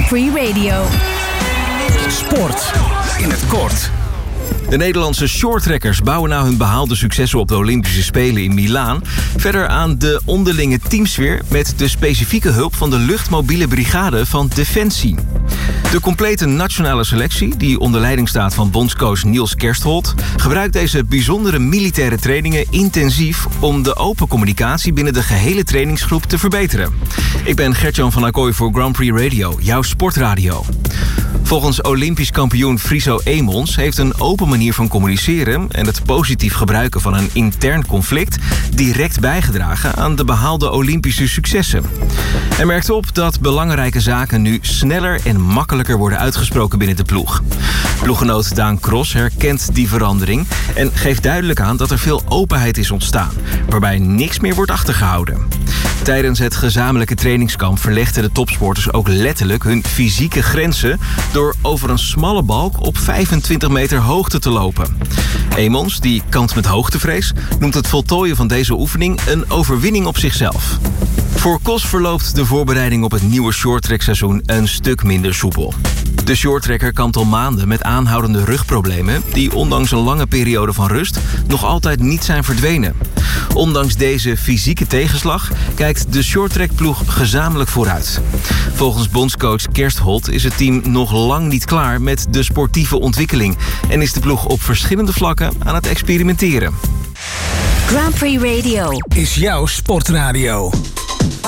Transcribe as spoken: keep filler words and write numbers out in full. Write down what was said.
Prix Radio. Sport in het kort. De Nederlandse shorttrekkers bouwen na hun behaalde successen op de Olympische Spelen in Milaan verder aan de onderlinge teamsfeer met de specifieke hulp van de luchtmobiele brigade van Defensie. De complete nationale selectie, die onder leiding staat van bondscoach Niels Kerstholt, gebruikt deze bijzondere militaire trainingen intensief om de open communicatie binnen de gehele trainingsgroep te verbeteren. Ik ben Gert-Jan van Acquoy voor Grand Prix Radio, jouw sportradio. Volgens Olympisch kampioen Friso Eemons heeft een open manier van communiceren en het positief gebruiken van een intern conflict direct bijgedragen aan de behaalde Olympische successen. Hij merkt op dat belangrijke zaken nu sneller en makkelijker worden uitgesproken binnen de ploeg. Ploeggenoot Daan Cross herkent die verandering en geeft duidelijk aan dat er veel openheid is ontstaan, waarbij niks meer wordt achtergehouden. Tijdens het gezamenlijke trainingskamp verlegden de topsporters ook letterlijk hun fysieke grenzen door over een smalle balk op vijfentwintig meter hoogte te lopen. Eemons, die kampt met hoogtevrees, noemt het voltooien van deze oefening een overwinning op zichzelf. Voor Kos verloopt de voorbereiding op het nieuwe shorttrackseizoen een stuk minder soepel. De shorttrekker kampt al maanden met aanhoudende rugproblemen die ondanks een lange periode van rust nog altijd niet zijn verdwenen. Ondanks deze fysieke tegenslag kijkt de shorttrackploeg gezamenlijk vooruit. Volgens bondscoach Kerstholt is het team nog lang niet klaar met de sportieve ontwikkeling en is de ploeg op verschillende vlakken aan het experimenteren. Grand Prix Radio Is jouw sportradio.